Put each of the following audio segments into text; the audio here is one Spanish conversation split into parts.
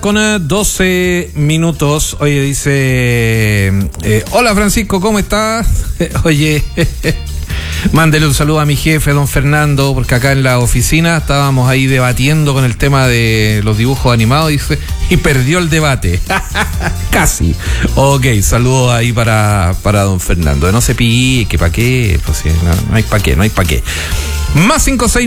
Con 12 minutos. Oye, dice... hola Francisco, ¿cómo estás? Oye, mándele un saludo a mi jefe, don Fernando, porque acá en la oficina estábamos ahí debatiendo con el tema de los dibujos animados, dice, y perdió el debate. Casi. Ok, saludos ahí para don Fernando. No se pique, ¿para qué? Pues sí, no hay para qué, no hay para qué. Más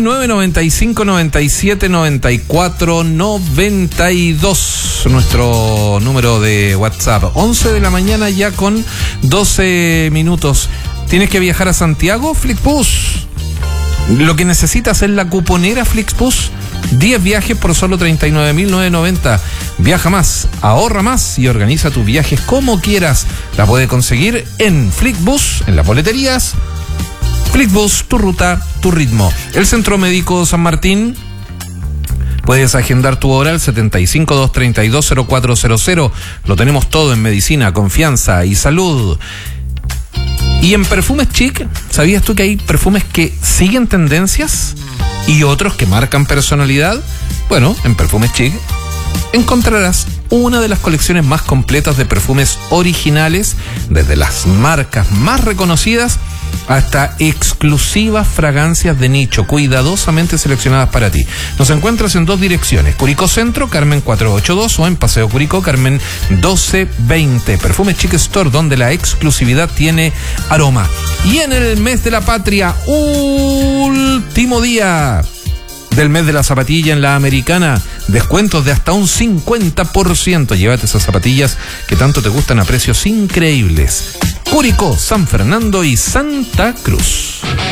569-95-97-94-92, nuestro número de WhatsApp. 11 de la mañana ya con 12 minutos. ¿Tienes que viajar a Santiago? Flixbus. Lo que necesitas es la cuponera Flixbus. 10 viajes por solo 39.990. Viaja más, ahorra más y organiza tus viajes como quieras. La puedes conseguir en Flixbus, en las boleterías. Flixbus, tu ruta, tu ritmo. El Centro Médico San Martín. Puedes agendar tu hora al 75-232-0400. Lo tenemos todo en medicina, confianza y salud. Y en perfumes chic, ¿sabías tú que hay perfumes que siguen tendencias y otros que marcan personalidad? Bueno, en perfumes chic encontrarás una de las colecciones más completas de perfumes originales, desde las marcas más reconocidas hasta exclusivas fragancias de nicho, cuidadosamente seleccionadas para ti. Nos encuentras en dos direcciones: Curicó Centro, Carmen 482, o en Paseo Curicó, Carmen 1220. Perfume Chic Store, donde la exclusividad tiene aroma. Y en el mes de la patria, último día del mes de la zapatilla en la Americana, descuentos de hasta un 50%. Llévate esas zapatillas que tanto te gustan a precios increíbles. Curicó, San Fernando y Santa Cruz.